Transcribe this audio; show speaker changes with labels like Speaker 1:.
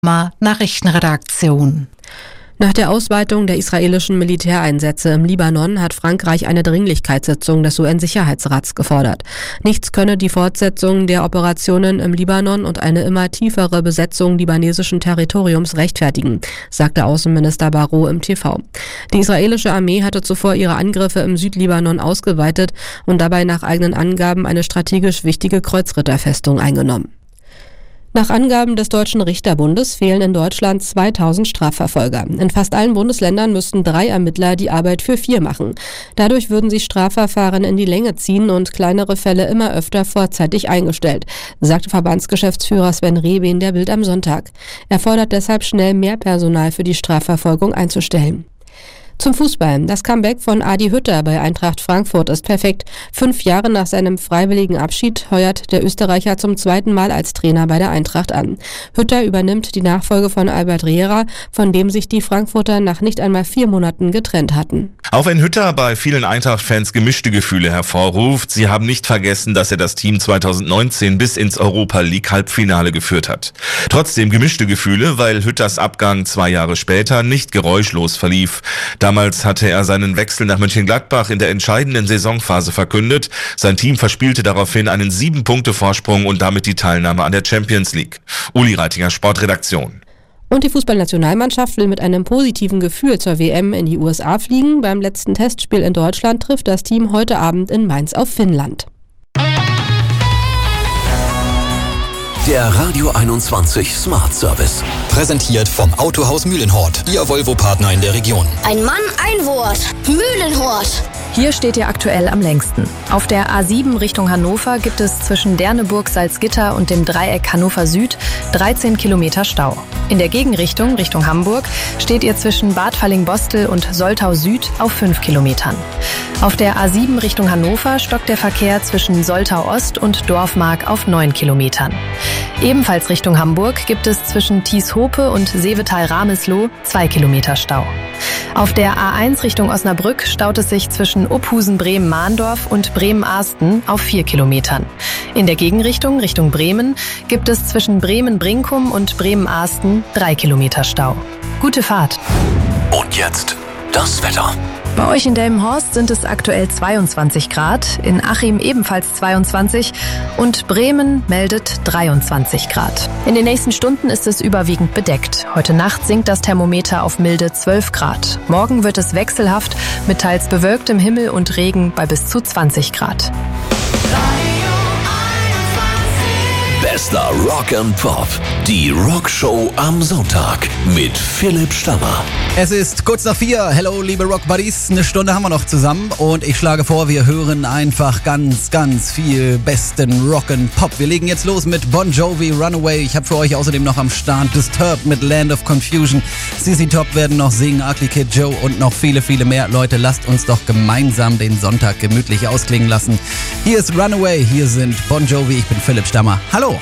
Speaker 1: Nachrichtenredaktion.
Speaker 2: Nach der Ausweitung der israelischen Militäreinsätze im Libanon hat Frankreich eine Dringlichkeitssitzung des UN-Sicherheitsrats gefordert. Nichts könne die Fortsetzung der Operationen im Libanon und eine immer tiefere Besetzung libanesischen Territoriums rechtfertigen, sagte Außenminister Barrot im TV. Die israelische Armee hatte zuvor ihre Angriffe im Südlibanon ausgeweitet und dabei nach eigenen Angaben eine strategisch wichtige Kreuzritterfestung eingenommen. Nach Angaben des Deutschen Richterbundes fehlen in Deutschland 2000 Strafverfolger. In fast allen Bundesländern müssten 3 Ermittler die Arbeit für 4 machen. Dadurch würden sich Strafverfahren in die Länge ziehen und kleinere Fälle immer öfter vorzeitig eingestellt, sagte Verbandsgeschäftsführer Sven Rehbein der Bild am Sonntag. Er fordert deshalb schnell mehr Personal für die Strafverfolgung einzustellen. Zum Fußball. Das Comeback von Adi Hütter bei Eintracht Frankfurt ist perfekt. 5 Jahre nach seinem freiwilligen Abschied heuert der Österreicher zum 2. Mal als Trainer bei der Eintracht an. Hütter übernimmt die Nachfolge von Albert Riera, von dem sich die Frankfurter nach nicht einmal 4 Monaten getrennt hatten.
Speaker 3: Auch wenn Hütter bei vielen Eintracht-Fans gemischte Gefühle hervorruft, sie haben nicht vergessen, dass er das Team 2019 bis ins Europa-League-Halbfinale geführt hat. Trotzdem gemischte Gefühle, weil Hütters Abgang 2 Jahre später nicht geräuschlos verlief. Damals hatte er seinen Wechsel nach Mönchengladbach in der entscheidenden Saisonphase verkündet. Sein Team verspielte daraufhin einen 7-Punkte-Vorsprung und damit die Teilnahme an der Champions League. Uli Reitinger, Sportredaktion.
Speaker 2: Und die Fußballnationalmannschaft will mit einem positiven Gefühl zur WM in die USA fliegen. Beim letzten Testspiel in Deutschland trifft das Team heute Abend in Mainz auf Finnland.
Speaker 4: Der Radio 21 Smart Service.
Speaker 5: Präsentiert vom Autohaus Mühlenhort, Ihr Volvo-Partner in der Region.
Speaker 6: Ein Mann, ein Wort. Mühlenhort.
Speaker 7: Hier steht ihr aktuell am längsten. Auf der A7 Richtung Hannover gibt es zwischen Derneburg, Salzgitter und dem Dreieck Hannover Süd 13 Kilometer Stau. In der Gegenrichtung, Richtung Hamburg, steht ihr zwischen Bad Falling-Bostel und Soltau Süd auf 5 Kilometern. Auf der A7 Richtung Hannover stockt der Verkehr zwischen Soltau Ost und Dorfmark auf 9 Kilometern. Ebenfalls Richtung Hamburg gibt es zwischen Thieshope und Seevetal-Ramesloh 2 Kilometer Stau. Auf der A1 Richtung Osnabrück staut es sich zwischen Ophusen-Bremen-Mahndorf und Bremen-Arsten auf 4 Kilometern. In der Gegenrichtung, Richtung Bremen, gibt es zwischen Bremen-Brinkum und Bremen-Arsten 3 Kilometer Stau. Gute Fahrt!
Speaker 4: Und jetzt das Wetter.
Speaker 7: Bei euch in Delmenhorst sind es aktuell 22 Grad, in Achim ebenfalls 22 und Bremen meldet 23 Grad. In den nächsten Stunden ist es überwiegend bedeckt. Heute Nacht sinkt das Thermometer auf milde 12 Grad. Morgen wird es wechselhaft mit teils bewölktem Himmel und Regen bei bis zu 20 Grad.
Speaker 4: Bester Rock and Pop. Die Rockshow am Sonntag mit Philipp Stammer.
Speaker 8: Es ist kurz nach 4. Hello, liebe Rock Buddies. 1 Stunde haben wir noch zusammen und ich schlage vor, wir hören einfach ganz, ganz viel besten Rock and Pop. Wir legen jetzt los mit Bon Jovi, Runaway. Ich habe für euch außerdem noch am Start Disturbed mit Land of Confusion. ZZ Top werden noch singen, Ugly Kid Joe und noch viele, viele mehr. Leute, lasst uns doch gemeinsam den Sonntag gemütlich ausklingen lassen. Hier ist Runaway, hier sind Bon Jovi, ich bin Philipp Stammer. Hallo!